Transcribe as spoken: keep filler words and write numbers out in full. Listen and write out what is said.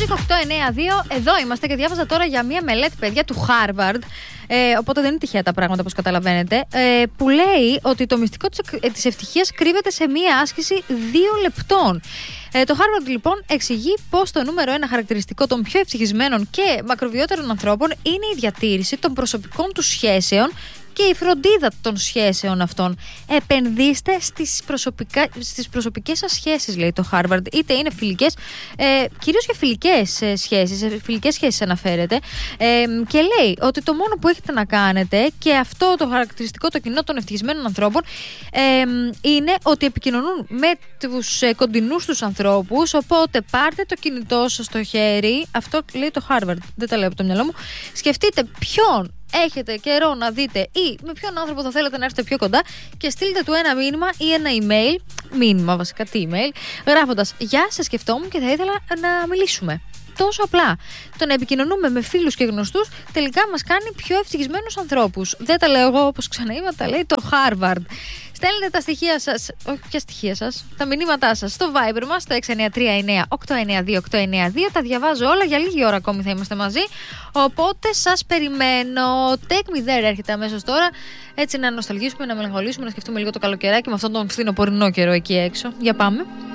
Music οκτώ εννιά δύο, εδώ είμαστε και διάβαζα τώρα για μια μελέτη, παιδιά, του Harvard. Ε, οπότε δεν είναι τυχαία τα πράγματα, όπως καταλαβαίνετε. Ε, που λέει ότι το μυστικό της, της ευτυχίας κρύβεται σε μια άσκηση δύο λεπτών. Ε, το Harvard λοιπόν εξηγεί πως το νούμερο ένα χαρακτηριστικό των πιο ευτυχισμένων και μακροβιότερων ανθρώπων είναι η διατήρηση των προσωπικών τους σχέσεων και η φροντίδα των σχέσεων αυτών. Επενδύστε στις, προσωπικά, στις προσωπικές σας σχέσεις, λέει το Harvard. Είτε είναι φιλικές, ε, κυρίως για φιλικές ε, σχέσεις, ε, φιλικές σχέσεις αναφέρεται. Ε, και λέει ότι το μόνο που έχετε να κάνετε, και αυτό το χαρακτηριστικό το κοινό των ευτυχισμένων ανθρώπων, ε, είναι ότι επικοινωνούν με τους ε, κοντινούς τους ανθρώπους. Οπότε πάρτε το κινητό σας στο χέρι. Αυτό λέει το Harvard, δεν τα λέω από το μυαλό μου. Σκεφτείτε ποιον έχετε καιρό να δείτε ή με ποιον άνθρωπο θα θέλετε να έρθετε πιο κοντά και στείλτε του ένα μήνυμα ή ένα email, μήνυμα βασικά, τι email, γράφοντας «Γεια, σε σκεφτόμουν και θα ήθελα να μιλήσουμε». Τόσο απλά. Το να επικοινωνούμε με φίλους και γνωστούς τελικά μας κάνει πιο ευτυχισμένους ανθρώπους. Δεν τα λέω εγώ, όπως ξαναείπα, τα λέει το Harvard. Στέλνετε τα στοιχεία σας, όχι ποια στοιχεία σας, τα μηνύματά σας στο Viber μας, στο έξι εννιά τρία εννιά οκτώ εννιά δύο οκτώ εννιά δύο. Τα διαβάζω όλα, για λίγη ώρα ακόμη θα είμαστε μαζί. Οπότε σας περιμένω. Take me there έρχεται αμέσως τώρα. Έτσι να νοσταλγήσουμε, να μελαγχολήσουμε, να σκεφτούμε λίγο το καλοκαιράκι με αυτόν τον φθινοπορεινό καιρό εκεί έξω. Για πάμε.